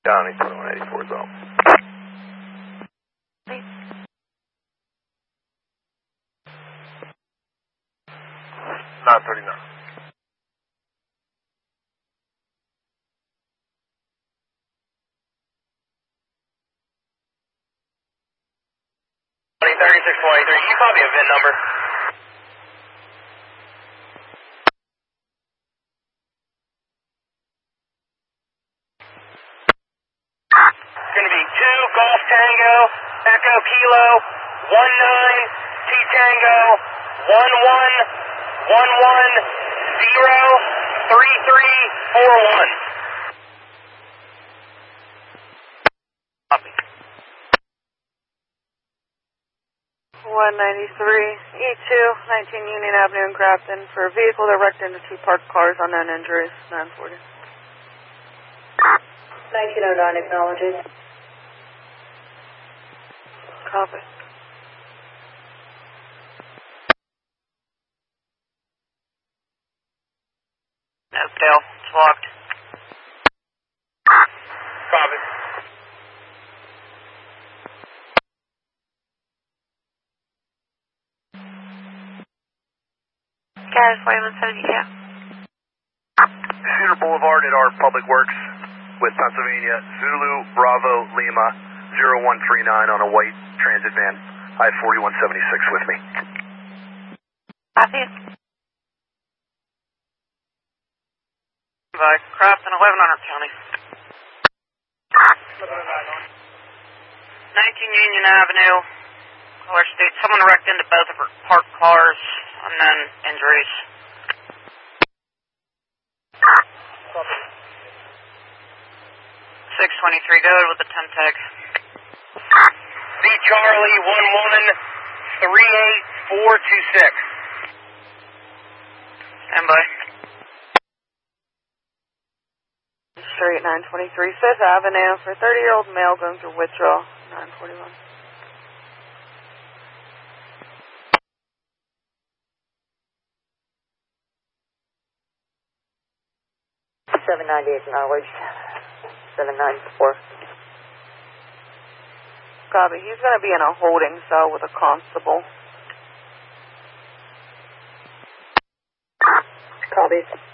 County 2184 zone. 939. You call me a VIN number. It's going to be 2 Golf Tango, Echo Kilo, 19 T Tango, 1111 03341. Copy. 193 E2, 19 Union Avenue in Grafton for a vehicle that wrecked into 2 parked cars, unknown injuries, 940. 1909 acknowledges. Copy. Oakdale, it's locked. Copy. Guys, Wayland 72. Cedar Boulevard at our Public Works with Pennsylvania, Zulu Bravo Lima 0139 on a white transit van. I have 4176 with me. Copy. By Crafton, 1100 County. 19 Union Avenue, Color State. Someone wrecked into both of her parked cars, unknown injuries. 623, go ahead with the 10 tag. B Charlie 1138426. Stand by. Street 923 Fifth Avenue for a 30-year-old male going through withdrawal, 941. Acknowledged. 794. Copy. He's going to be in a holding cell with a constable. Copy.